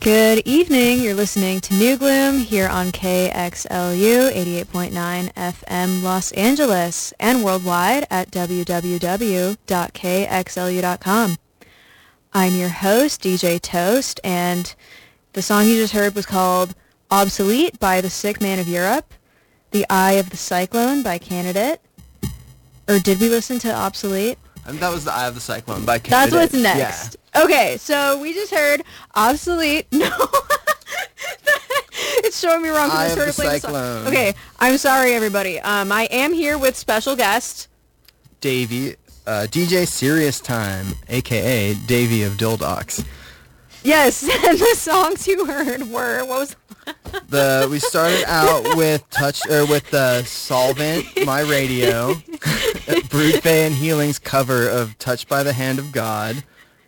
Good evening. You're listening to New Gloom here on KXLU 88.9 FM Los Angeles and worldwide at www.kxlu.com. I'm your host, DJ Toast, and the song you just heard was called Obsolete by The Sick Man of Europe, The Eye of the Cyclone by Candidate. Or did we listen to Obsolete? And that was The Eye of the Cyclone by Candidate. That's what's next. Yeah. Okay, so we just heard Obsolete. No. It's showing me wrong because I started playing the song. Okay, I'm sorry, everybody. I am here with special guest Davey, DJ Serious Time, a.k.a. Davey of Dildocs. Yes, and the songs you heard were, what was we started out with Solvent, My Radio, Broodfay and Healing's cover of Touched by the Hand of God.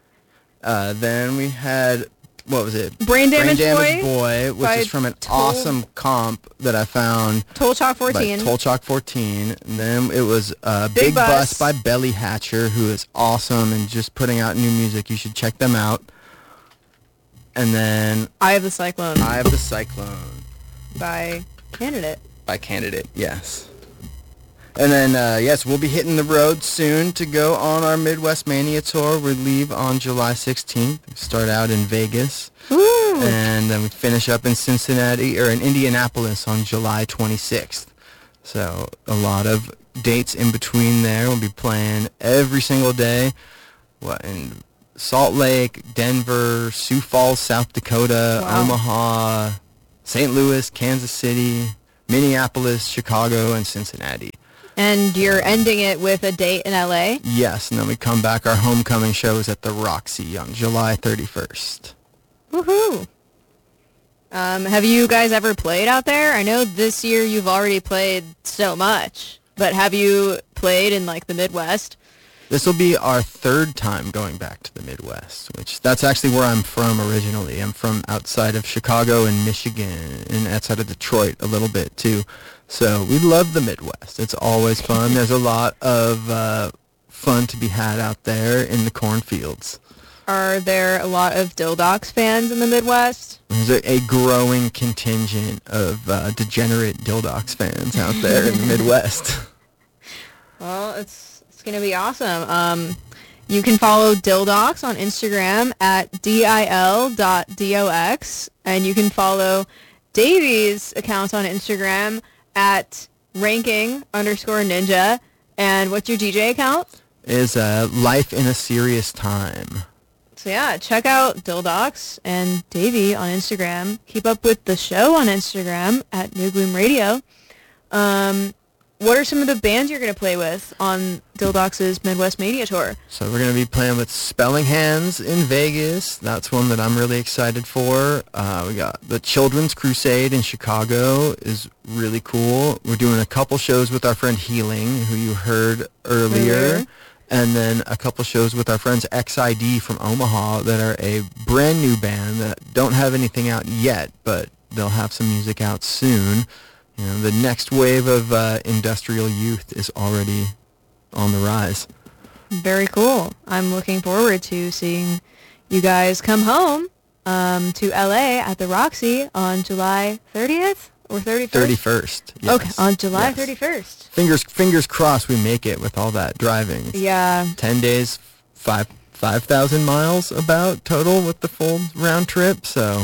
Then we had, what was it? Brain Damage Boy, which is from an awesome comp that I found. Toll Chalk 14. Toll Chalk 14. And then it was Big Bus by Belly Hatcher, who is awesome and just putting out new music. You should check them out. And then Eye of the Cyclone. Eye of the Cyclone. By Candidate. By Candidate, yes. And then, yes, we'll be hitting the road soon to go on our Midwest Mania tour. We leave on July 16th. We start out in Vegas. Woo! And then we finish up in Cincinnati, or in Indianapolis on July 26th. So a lot of dates in between there. We'll be playing every single day. In Salt Lake, Denver, Sioux Falls, South Dakota, wow. Omaha, St. Louis, Kansas City, Minneapolis, Chicago, and Cincinnati. And you're ending it with a date in LA? Yes, and then we come back. Our homecoming show is at the Roxy on July 31st. Woohoo! Have you guys ever played out there? I know this year you've already played so much, but have you played in, like, the Midwest? This will be our third time going back to the Midwest, which that's actually where I'm from originally. I'm from outside of Chicago and Michigan and outside of Detroit a little bit too. So we love the Midwest. It's always fun. There's a lot of fun to be had out there in the cornfields. Are there a lot of Dildocs fans in the Midwest? There's a growing contingent of degenerate Dildocs fans out there in the Midwest. Well, it's going to be awesome. You can follow Dildocs on Instagram at dil.dox, and you can follow Davey's account on Instagram at ranking_ninja. And what's your DJ account? Is Life in a Serious Time. So yeah, check out Dildocs and Davey on Instagram. Keep up with the show on Instagram at New Gloom Radio. What are some of the bands you're going to play with on Dildocs' Midwest Mania Tour? So we're going to be playing with Spelling Hands in Vegas. That's one that I'm really excited for. We got the Children's Crusade in Chicago is really cool. We're doing a couple shows with our friend Healing, who you heard earlier. And then a couple shows with our friends XID from Omaha that are a brand new band that don't have anything out yet, but they'll have some music out soon. You know, the next wave of industrial youth is already on the rise. Very cool. I'm looking forward to seeing you guys come home to LA at the Roxy on July 30th or 31st? 31st. Yes. Okay, on July 31st. Fingers crossed we make it with all that driving. Yeah. 10 days, 5,000 miles about total with the full round trip, so...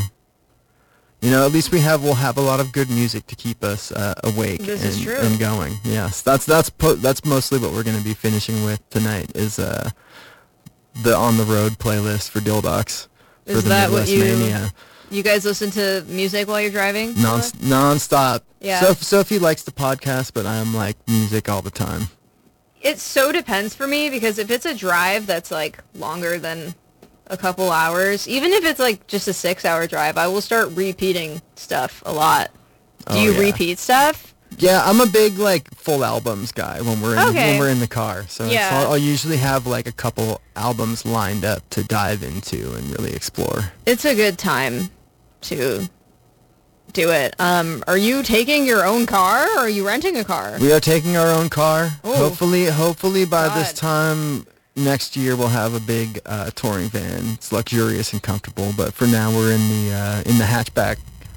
You know, at least we'll have a lot of good music to keep us awake and going. Yes, that's mostly what we're going to be finishing with tonight is the On the Road playlist for Dildocs for the Midwest Mania. You guys listen to music while you're driving? Non-stop. Yeah. Sophie likes the podcast, but I'm like music all the time. It so depends for me because if it's a drive that's like longer than a couple hours, even if it's like just a 6-hour drive, I will start repeating stuff a lot. Do you repeat stuff? Yeah, I'm a big like full albums guy when we're in the car. So I'll usually have like a couple albums lined up to dive into and really explore. It's a good time to do it. Are you taking your own car or are you renting a car? We are taking our own car. Ooh. Hopefully by this time next year we'll have a big touring van. It's luxurious and comfortable, but for now we're in the hatchback.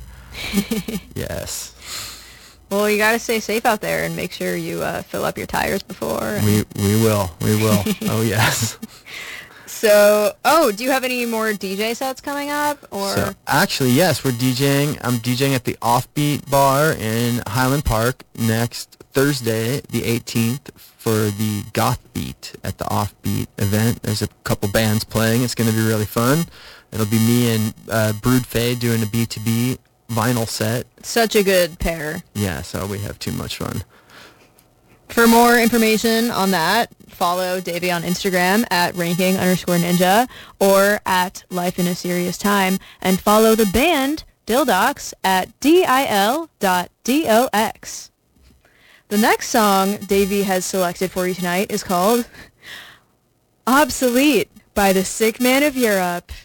Yes. Well, you gotta stay safe out there and make sure you fill up your tires before. We will. Oh yes. So, do you have any more DJ sets coming up? Or So actually, yes, we're DJing. I'm DJing at the Offbeat Bar in Highland Park next Thursday, the 18th, for the Goth Beat at the Offbeat event. There's a couple bands playing. It's going to be really fun. It'll be me and Brood Faye doing a B2B vinyl set. Such a good pair. Yeah, so we have too much fun. For more information on that, follow Davey on Instagram at ranking_ninja or at Life in a Serious Time, and follow the band Dildox at dil.dox. The next song Davey has selected for you tonight is called Obsolete by the Sick Man of Europe.